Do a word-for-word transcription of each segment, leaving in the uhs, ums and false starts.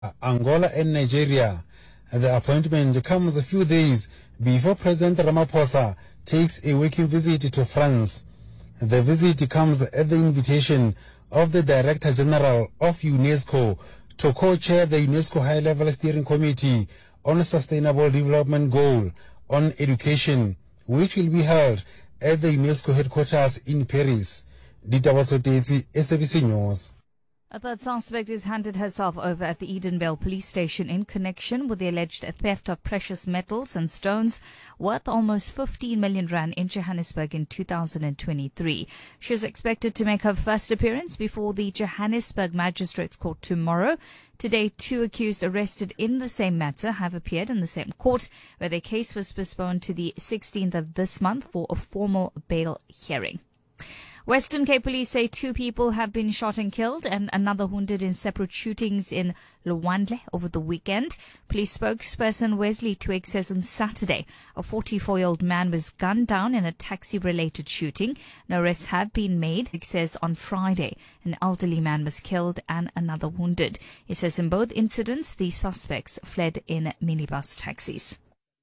Angola and Nigeria. The appointment comes a few days before President Ramaphosa takes a working visit to France. The visit comes at the invitation of the Director General of UNESCO to co-chair the UNESCO High-Level Steering Committee on Sustainable Development Goal on Education, which will be held at the UNESCO headquarters in Paris. Dita Watsotezi, S A B C News. A third suspect has handed herself over at the Edenvale police station in connection with the alleged theft of precious metals and stones worth almost fifteen million rand in Johannesburg in two thousand twenty-three. She is expected to make her first appearance before the Johannesburg Magistrates Court tomorrow. Today, two accused arrested in the same matter have appeared in the same court, where their case was postponed to the sixteenth of this month for a formal bail hearing. Western Cape Police say two people have been shot and killed and another wounded in separate shootings in Luandle over the weekend. Police spokesperson Wesley Twigg says on Saturday a forty-four-year-old man was gunned down in a taxi-related shooting. No arrests have been made. He says on Friday an elderly man was killed and another wounded. He says in both incidents the suspects fled in minibus taxis.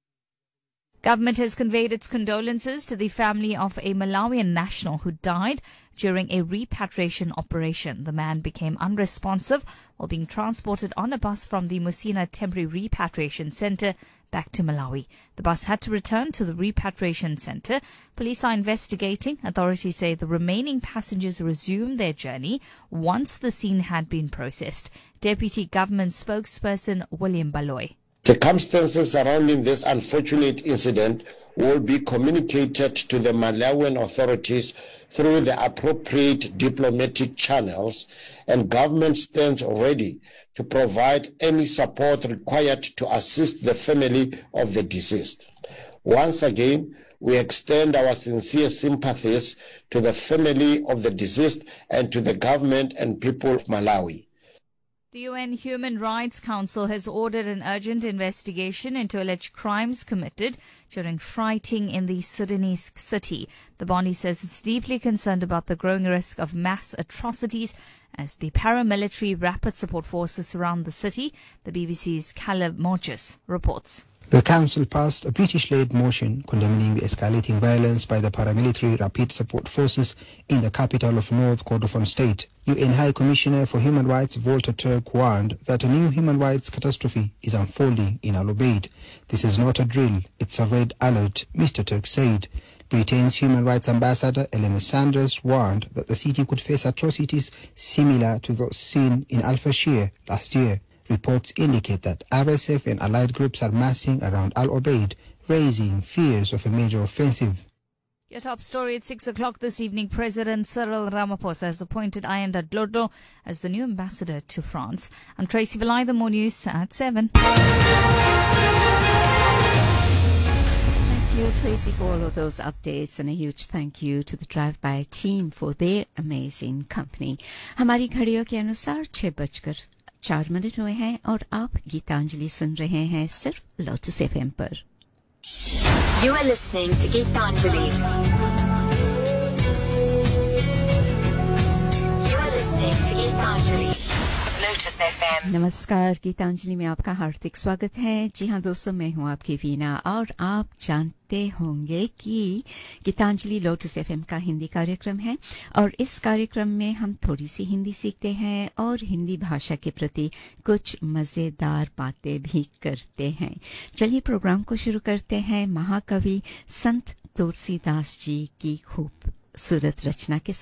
Government has conveyed its condolences to the family of a Malawian national who died during a repatriation operation. The man became unresponsive while being transported on a bus from the Musina Temporary Repatriation Center back to Malawi. The bus had to return to the repatriation center. Police are investigating. Authorities say the remaining passengers resumed their journey once the scene had been processed. Deputy Government spokesperson William Baloy. Circumstances surrounding this unfortunate incident will be communicated to the Malawian authorities through the appropriate diplomatic channels, and government stands ready to provide any support required to assist the family of the deceased. Once again, we extend our sincere sympathies to the family of the deceased and to the government and people of Malawi. The U N Human Rights Council has ordered an urgent investigation into alleged crimes committed during fighting in the Sudanese city. The body says it's deeply concerned about the growing risk of mass atrocities as the paramilitary rapid support forces surround the city. The B B C's Caleb Morges reports. The Council passed a British-led motion condemning the escalating violence by the paramilitary rapid support forces in the capital of North Kordofan State. U N High Commissioner for Human Rights Volker Turk warned that a new human rights catastrophe is unfolding in Al Obeid. This is not a drill, it's a red alert, Mister Turk said. Britain's Human Rights Ambassador Eleanor Sanders warned that the city could face atrocities similar to those seen in Al Fashir last year. Reports indicate that R S F and allied groups are massing around Al Obeid, raising fears of a major offensive. Your top story at six o'clock this evening. President Cyril Ramaphosa has appointed Ayanda Dlodlo as the new ambassador to France. I'm Tracy Vilay, the More News at seven. Thank you, Tracy, for all of those updates, and a huge thank you to the Drive-By team for their amazing company. हमारी घड़ियों के अनुसार छह बजकर चार minute हुए हैं और आप गीतांजलि सुन रहे हैं सिर्फ लोटस एफएम पर. You are listening to Geetanjali. You are listening to Geetanjali. Lotus F M. नमस्कार, गीतांजलि में आपका हार्दिक स्वागत है. जी हाँ दोस्तों, मैं हूँ आपकी वीना और आप जानते होंगे कि गीतांजलि लोटस एफएम का हिंदी कार्यक्रम है और इस कार्यक्रम में हम थोड़ी सी हिंदी सीखते हैं और हिंदी भाषा के प्रति कुछ मजेदार बातें भी करते हैं. चलिए प्रोग्राम को शुरू करते हैं महाकवि संत तुलसीदास जी की खूबसूरत रचना के